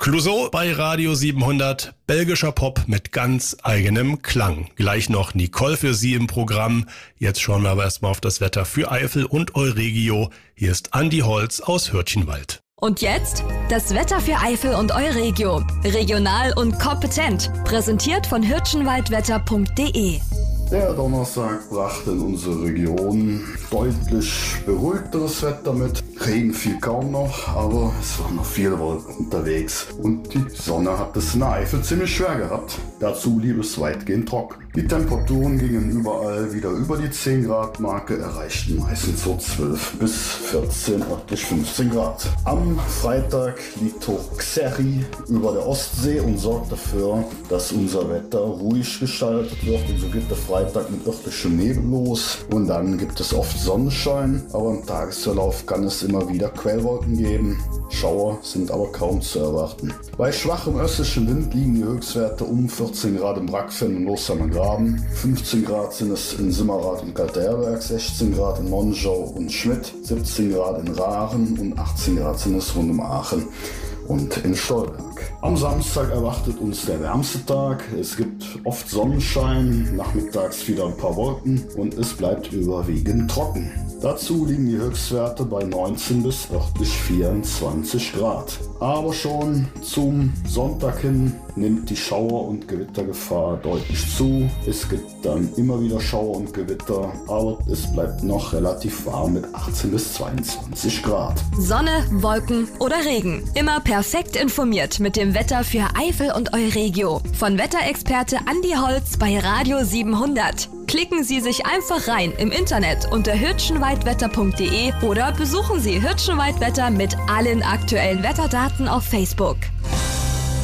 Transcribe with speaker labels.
Speaker 1: Clouseau bei Radio 700, belgischer Pop mit ganz eigenem Klang. Gleich noch Nicole für Sie im Programm. Jetzt schauen wir aber erstmal auf das Wetter für Eifel und Euregio. Hier ist Andi Holz aus Hürtchenwald.
Speaker 2: Und jetzt das Wetter für Eifel und Euregio. Regional und kompetent. Präsentiert von hirschenwaldwetter.de.
Speaker 3: Der Donnerstag brachte in unsere Region deutlich beruhigteres Wetter mit. Regen fiel kaum noch, aber es waren noch viele Wolken unterwegs. Und die Sonne hat es in der Eifel ziemlich schwer gehabt. Dazu blieb es weitgehend trocken. Die Temperaturen gingen überall wieder über die 10 Grad Marke, erreichten meistens so 12 bis 14, örtlich 15 Grad. Am Freitag liegt Hoch Xerri über der Ostsee und sorgt dafür, dass unser Wetter ruhig gestaltet wird. Und so geht der Freitag mit örtlichem Nebel los und dann gibt es oft Sonnenschein, aber im Tagesverlauf kann es immer wieder Quellwolken geben. Schauer sind aber kaum zu erwarten. Bei schwachem östlichem Wind liegen die Höchstwerte um 14 Grad im Brackfenn und Loshammer Graben, 15 Grad sind es in Simmerath und Kalterberg, 16 Grad in Monschau und Schmidt, 17 Grad in Rachen und 18 Grad sind es rund um Aachen und in Stolberg. Am Samstag erwartet uns der wärmste Tag. Es gibt oft Sonnenschein, nachmittags wieder ein paar Wolken und es bleibt überwiegend trocken. Dazu liegen die Höchstwerte bei 19 bis örtlich 24 Grad. Aber schon zum Sonntag hin nimmt die Schauer- und Gewittergefahr deutlich zu. Es gibt dann immer wieder Schauer und Gewitter, aber es bleibt noch relativ warm mit 18 bis 22 Grad.
Speaker 2: Sonne, Wolken oder Regen. Immer perfekt informiert mit dem Wetter für Eifel und Euregio. Von Wetterexperte Andi Holz bei Radio 700. Klicken Sie sich einfach rein im Internet unter hirschenwaldwetter.de oder besuchen Sie Hirschenwaldwetter mit allen aktuellen Wetterdaten auf Facebook.